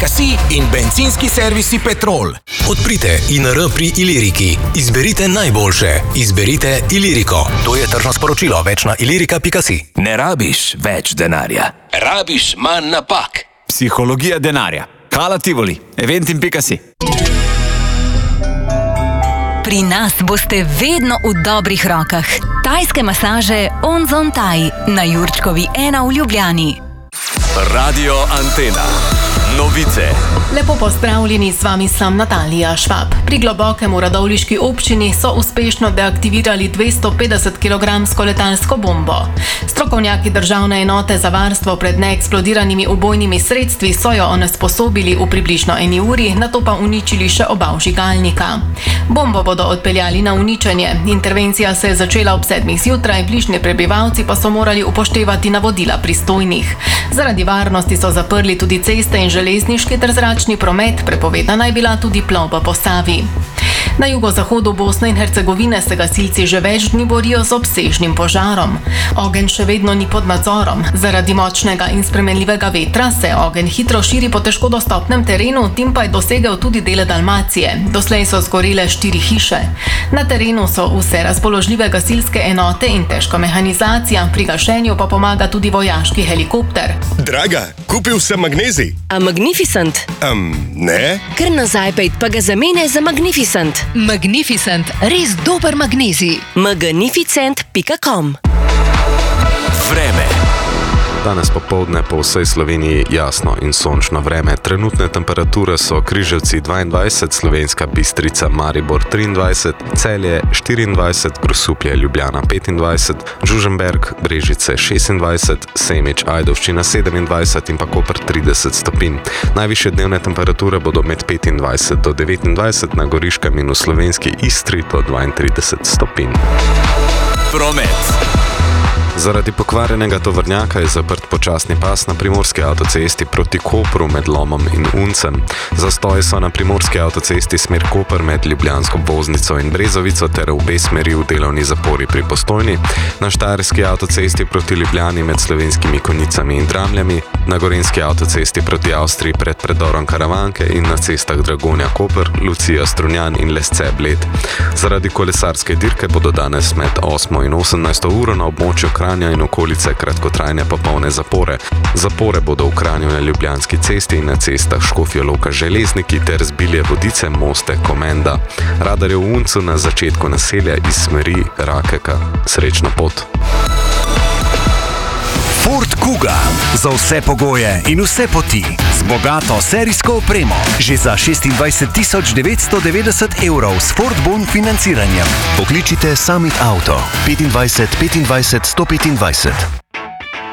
ilirika.si in bencinski servisi Petrol. Odprite INR pri Iliriki. Izberite najboljše. Izberite Iliriko. To je tržno sporočilo. Več na ilirika.si. Ne rabiš več denarja. Rabiš manj napak. Psihologija denarja. Kala Tivoli. Eventim.si. Pri nas boste vedno v dobrih rokah. Tajske masaže Onzon Thai na Jurčkovi 1 v Ljubljani. Radio Antena. Novice. Lepo pozdravljeni, z vami sem Natalija Švab. Pri Globokem v radovljiški občini so uspešno deaktivirali 250 kg letalsko bombo. Strokovnjaki državne enote za varstvo pred neeksplodiranimi ubojnimi sredstvi so jo onesposobili v približno 1 uri, nato pa uničili še oba vžigalnika. Bombo bodo odpeljali na uničenje. Intervencija se je začela ob 7 zjutraj, bližnji prebivalci pa so morali upoštevati navodila pristojnih. Zaradi varnosti so zaprli tudi ceste in železniški ter zračni promet, prepovedana je bila tudi plovba po Savi. Na jugozahodu Bosne in Hercegovine se gasilci že več dni borijo z obsežnim požarom. Ogenj še vedno ni pod nadzorom. Zaradi močnega in spremenljivega vetra se ogenj hitro širi po težko dostopnem terenu, tim pa je dosegel tudi dele Dalmacije. Doslej so zgorele 4 hiše. Na terenu so vse razpoložljive gasilske enote in težka mehanizacija, pri gašenju pa pomaga tudi vojaški helikopter. Draga, kupil sem magnezij. A Magnificent? Ne. Kar nazaj pejt pa ga zamene za Magnificent. Magnificent, res dober magnezij. Magnificent.com. Vreme. Danes popoldne po vsej Sloveniji jasno in sončno vreme. Trenutne temperature so Križevci 22, Slovenska Bistrica, Maribor 23, Celje 24, Grosuplje, Ljubljana 25, Žužemberk, Brežice 26, Semič, Ajdovščina 27 in pa Koper 30 stopinj. Najvišje dnevne temperature bodo med 25 do 29, na Goriškem in v slovenski Istri do 32 stopinj. Promet. Zaradi pokvarjenega tovornjaka je zaprt počasni pas na primorski avtocesti proti Kopru med Lomom in Uncem. Zastoji so na primorski avtocesti smer Koper med Ljubljansko obvoznico in Brezovico ter v obe smeri v delovni zapori pri Postojni, na štajerski avtocesti proti Ljubljani med Slovenskimi Konjicami in Dramljami, na gorenjski avtocesti proti Avstriji pred predorom Karavanke in na cestah Dragonja Koper, Lucija Strunjan in Lesce Bled. Zaradi kolesarske dirke bodo danes med 8 in 18 uro na območju Kranja in okolice kratkotrajne popolne zapore. Zapore bodo v Kranju na Ljubljanski cesti in na cestah Škofja Loka Železniki ter Zbilje Vodice, Moste, Komenda. Radar je v Uncu na začetku naselja iz smeri Rakeka. Srečno pot! Ford Kuga. Za vse pogoje in vse poti. Z bogato serijsko opremo. Že za 26 990 € s Ford Bon financiranjem. Pokličite Summit Auto 25 25 125.